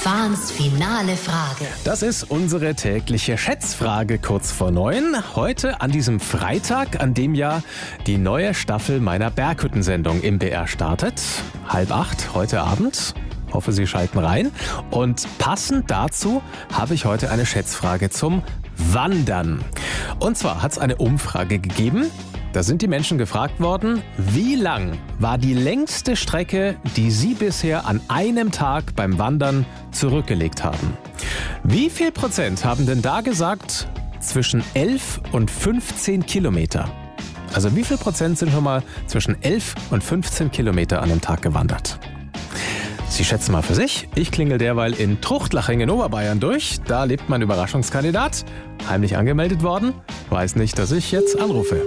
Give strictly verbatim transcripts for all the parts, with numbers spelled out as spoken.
Fahns finale Frage. Das ist unsere tägliche Schätzfrage kurz vor neun. Heute an diesem Freitag, an dem ja die neue Staffel meiner Berghüttensendung im B R startet. Halb acht heute Abend. Hoffe, Sie schalten rein. Und passend dazu habe ich heute eine Schätzfrage zum Wandern. Und zwar hat es eine Umfrage gegeben. Da sind die Menschen gefragt worden, wie lang war die längste Strecke, die Sie bisher an einem Tag beim Wandern zurückgelegt haben? Wie viel Prozent haben denn da gesagt, zwischen elf und fünfzehn Kilometer? Also wie viel Prozent sind schon mal zwischen elf und fünfzehn Kilometer an einem Tag gewandert? Sie schätzen mal für sich. Ich klingel derweil in Truchtlaching in Oberbayern durch. Da lebt mein Überraschungskandidat. Heimlich angemeldet worden. Weiß nicht, dass ich jetzt anrufe.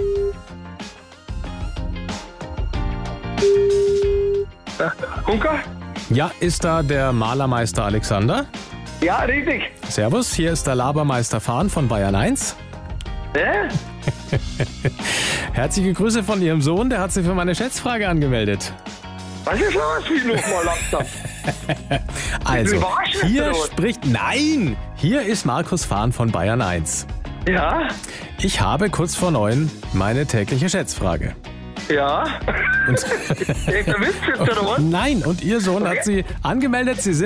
Hunker? Ja, ist da der Malermeister Alexander? Ja, richtig. Servus, hier ist der Labermeister Fahn von Bayern eins. Hä? Herzliche Grüße von Ihrem Sohn, der hat sich für meine Schätzfrage angemeldet. Was ist los, wie nochmal langsam? Also, Überraschend, hier oder was? spricht... Nein! Hier ist Markus Fahn von Bayern eins. Ja? Ich habe kurz vor neun meine tägliche Schätzfrage. Ja? Und Irgendein Witz jetzt, oder was? Nein, und Ihr Sohn hat Sie angemeldet, Sie sind